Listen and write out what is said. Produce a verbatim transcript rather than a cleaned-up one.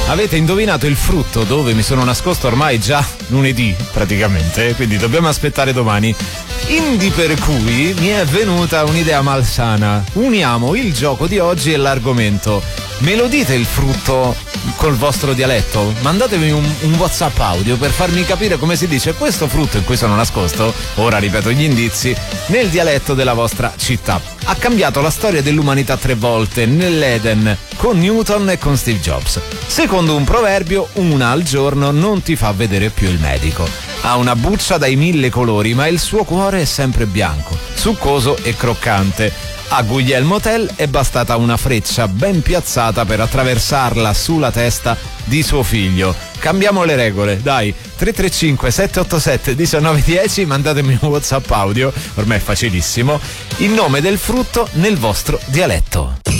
Avete indovinato il frutto dove mi sono nascosto ormai già lunedì praticamente, quindi dobbiamo aspettare domani. Indi per cui mi è venuta un'idea malsana. Uniamo il gioco di oggi e l'argomento. Me lo dite il frutto col vostro dialetto? Mandatemi un, un WhatsApp audio per farmi capire come si dice questo frutto in cui sono nascosto, ora ripeto gli indizi, nel dialetto della vostra città. Ha cambiato la storia dell'umanità tre volte, nell'Eden, con Newton e con Steve Jobs. Secondo un proverbio, una al giorno non ti fa vedere più il medico. Ha una buccia dai mille colori, ma il suo cuore è sempre bianco, succoso e croccante. A Guglielmo Tell è bastata una freccia ben piazzata per attraversarla sulla testa di suo figlio. Cambiamo le regole, dai. tre tre cinque sette otto sette uno nove uno zero, mandatemi un WhatsApp audio, ormai è facilissimo, il nome del frutto nel vostro dialetto.